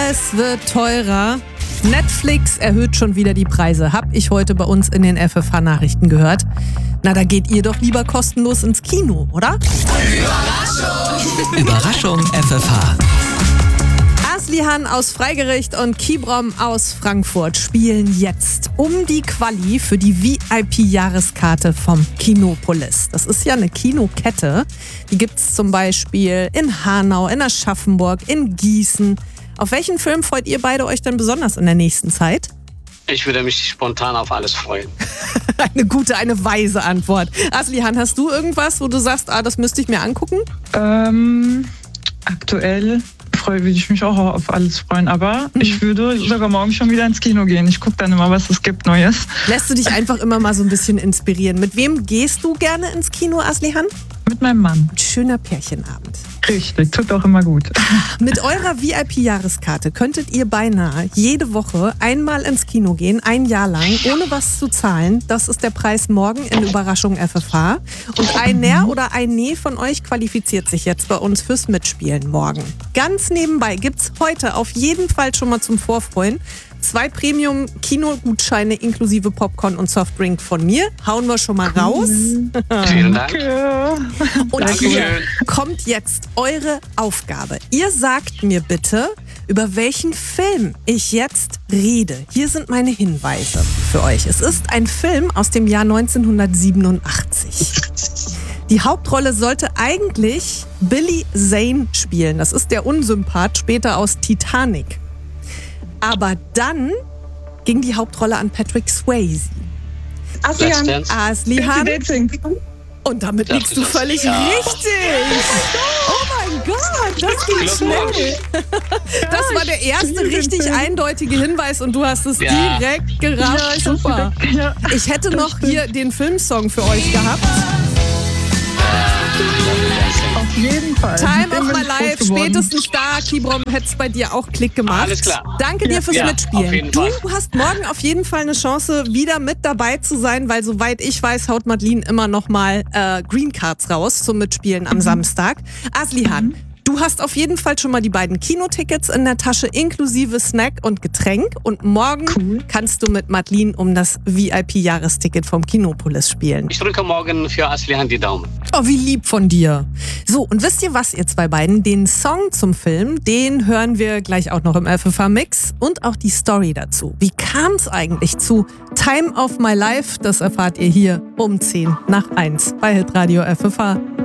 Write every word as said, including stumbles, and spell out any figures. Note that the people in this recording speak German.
Alles wird teurer. Netflix erhöht schon wieder die Preise. Hab ich heute bei uns in den F F H-Nachrichten gehört. Na, da geht ihr doch lieber kostenlos ins Kino, oder? Überraschung! Überraschung F F H. Aslihan aus Freigericht und Kibrom aus Frankfurt spielen jetzt um die Quali für die V I P-Jahreskarte vom Kinopolis. Das ist ja eine Kinokette. Die gibt's zum Beispiel in Hanau, in Aschaffenburg, in Gießen. Auf welchen Film freut ihr beide euch denn besonders in der nächsten Zeit? Ich würde mich spontan auf alles freuen. Eine gute, eine weise Antwort. Aslihan, hast du irgendwas, wo du sagst, ah, das müsste ich mir angucken? Ähm, aktuell freue würde ich mich auch auf alles freuen, aber mhm. ich würde sogar morgen schon wieder ins Kino gehen. Ich gucke dann immer, was es gibt Neues. Lässt du dich einfach immer mal so ein bisschen inspirieren? Mit wem gehst du gerne ins Kino, Aslihan? Mit meinem Mann. Schöner Pärchenabend. Richtig, tut auch immer gut. Mit eurer V I P-Jahreskarte könntet ihr beinahe jede Woche einmal ins Kino gehen, ein Jahr lang, ohne was zu zahlen. Das ist der Preis morgen in Überraschung F F H. Und einer oder ein Nee von euch qualifiziert sich jetzt bei uns fürs Mitspielen morgen. Ganz nebenbei gibt's heute auf jeden Fall schon mal zum Vorfreuen zwei Premium-Kinogutscheine inklusive Popcorn und Softdrink von mir. Hauen wir schon mal raus. Vielen Dank. Und Dankeschön. hier kommt jetzt eure Aufgabe. Ihr sagt mir bitte, über welchen Film ich jetzt rede. Hier sind meine Hinweise für euch. Es ist ein Film aus dem Jahr neunzehnhundertsiebenundachtzig. Die Hauptrolle sollte eigentlich Billy Zane spielen. Das ist der Unsympath später aus Titanic. Aber dann ging die Hauptrolle an Patrick Swayze. Aslihan. Aslihan. Und damit liegst du völlig ja. richtig. Oh mein Gott, das ging schnell. Das war der erste richtig eindeutige Hinweis und du hast es ja. direkt gerafft. Ja, super. Ja. Ich hätte noch hier den Filmsong für euch gehabt. Auf jeden Fall. Time of my life, spätestens da, Kibrom, hätte es bei dir auch Klick gemacht. Alles klar. Danke dir fürs ja, Mitspielen. Auf jeden du Fall. hast morgen auf jeden Fall eine Chance, wieder mit dabei zu sein, weil soweit ich weiß, haut Madeline immer noch mal äh, Green Cards raus zum Mitspielen am mhm. Samstag. Aslihan, mhm. du hast auf jeden Fall schon mal die beiden Kinotickets in der Tasche, inklusive Snack und Getränk. Und morgen cool. kannst du mit Madeline um das V I P-Jahresticket vom Kinopolis spielen. Ich drücke morgen für Aslihan die Daumen. Oh, wie lieb von dir. So, und wisst ihr was, ihr zwei beiden? Den Song zum Film, den hören wir gleich auch noch im F F H-Mix und auch die Story dazu. Wie kam es eigentlich zu Time of My Life? Das erfahrt ihr hier um zehn nach eins bei Hitradio F F H.